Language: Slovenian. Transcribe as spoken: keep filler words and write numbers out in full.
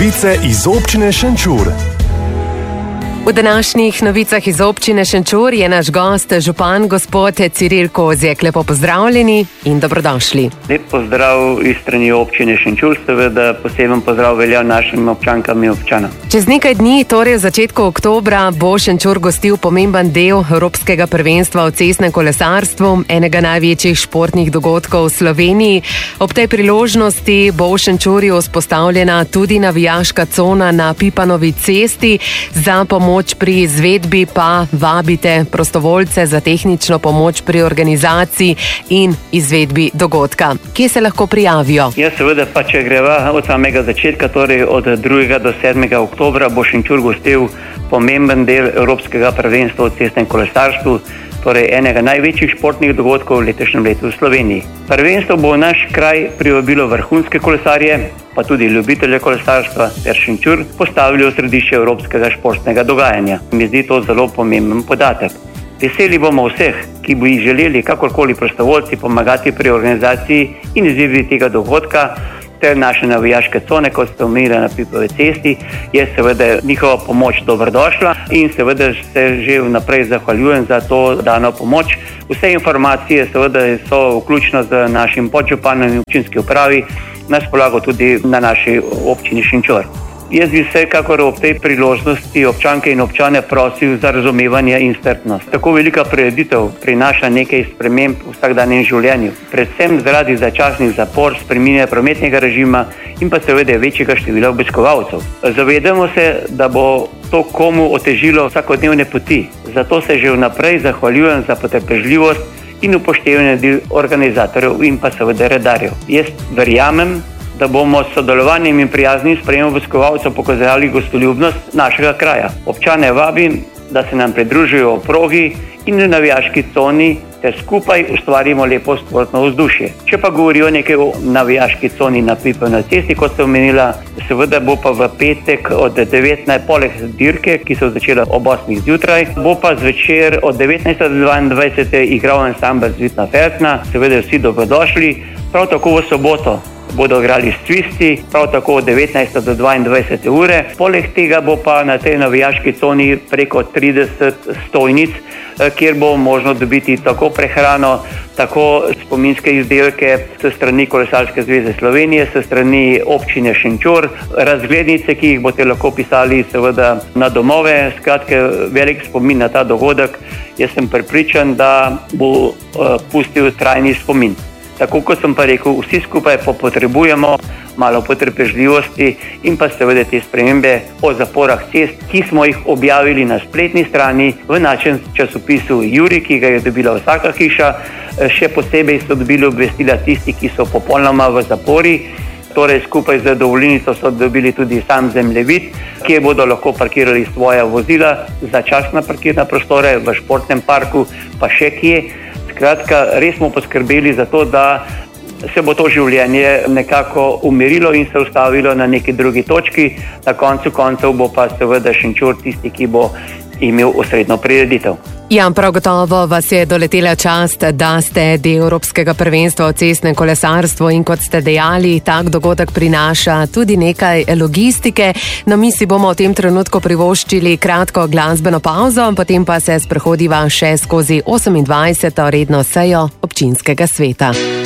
Novice iz občine Šenčur. V današnjih novicah iz občine Šenčur je naš gost, župan gospod Ciril Kozjek. Lepo pozdravljeni in dobrodošli. Lep pozdrav iz strani občine Šenčur, seveda poseben pozdrav velja našim občankam in občanom. Čez nekaj dni, torej v začetku oktobra, bo Šenčur gostil pomemben del Evropskega prvenstva v cestnem kolesarstvu, enega največjih športnih dogodkov v Sloveniji. Ob tej priložnosti bo v Šenčurju vzpostavljena tudi navijaška cona na Pipanovi cesti. Za pomoč pri izvedbi pa vabite prostovoljce za tehnično pomoč pri organizaciji in izvedbi dogodka. Kje se lahko prijavijo? Ja, seveda pa, če greva od samega začetka, torej od drugega do sedmega oktobra, bo Šenčur gostil pomemben del Evropskega prvenstva v cestnem kolesarstvu, torej enega največjih športnih dogodkov v letošnjem letu v Sloveniji. Prvenstvo bo v naš kraj privabilo vrhunske kolesarje, pa tudi ljubitelje kolesarstva ter Šenčur postavili v središče evropskega športnega dogajanja. Mi zdi to zelo pomemben podatek. Veseli bomo vseh, ki bi želeli kakorkoli prostovoljci pomagati pri organizaciji in izvedbi tega dogodka, ter naše navijaške cone, kot ste omenili na Pipovi cesti, je seveda njihova pomoč dobrodošla in seveda se že vnaprej zahvaljujem za to dano pomoč. Vse informacije seveda so vključno z našim podžupanom in občinski upravi na razpolago tudi na naši občini Šenčur. Jaz bi vsekakor ob tej priložnosti občanke in občane prosil za razumevanje in strpnost. Tako velika prireditev prinaša nekaj sprememb v vsakdanjem življenju, predvsem zaradi začasnih zapor, spreminjanja prometnega režima in pa seveda večjega števila obiskovalcev. Zavedamo se, da bo to komu otežilo vsakodnevne poti, zato se že vnaprej zahvaljujem za potrpežljivost in upoštevanje organizatorjev in pa seveda redarjev. Jaz verjamem, da bomo s sodelovanjem in prijaznim sprejemom obiskovalcev pokazali gostoljubnost našega kraja. Občane vabim, da se nam pridružijo v progi in v navijaški coni ter skupaj ustvarimo lepo športno vzdušje. Če pa govorijo nekaj o navijaški coni na Pipovi cesti, kot ste omenila, seveda bo pa v petek od devetnajstih poleg dirke, ki so začela ob osmih zjutraj, bo pa zvečer od devetnajste do dvaindvajsete igral ansambel Zvitna Fertna, seveda vsi dobrodošli, prav tako v soboto bodo igrali Svisti, prav tako od devetnajste do dvaindvajsete ure. Poleg tega bo pa na tej navijaški coni preko trideset stojnic, kjer bo možno dobiti tako prehrano, tako spominske izdelke s strani Kolesarske zveze Slovenije, s strani občine Šenčur, razglednice, ki jih boste lahko pisali seveda na domove. Skratke, velik spomin na ta dogodek. Jaz sem prepričan, da bo uh, pustil trajni spomin. Tako kot sem pa rekel, vsi skupaj potrebujemo malo potrpežljivosti in pa seveda te spremembe o zaporah cest, ki smo jih objavili na spletni strani v našem časopisu Juri, ki ga je dobila vsaka hiša. Še posebej so dobili obvestila tisti, ki so popolnoma v zapori, torej skupaj z dovolilnico so dobili tudi sam zemljevid, kjer bodo lahko parkirali svoja vozila, začasna parkirna prostore v športnem parku, pa še kje. Skratka, res smo poskrbeli za to, da se bo to življenje nekako umirilo in se ustavilo na neki drugi točki. Na koncu koncev bo pa seveda Šenčur tisti, ki bo imel osrednjo prireditev. Ja, prav gotovo vas je doletela čast, da ste del Evropskega prvenstva v cestnem kolesarstvu in kot ste dejali, tak dogodek prinaša tudi nekaj logistike. No, mi si bomo v tem trenutku privoščili kratko glasbeno pauzo, potem pa se sprehodiva še skozi osemindvajseto redno sejo občinskega sveta.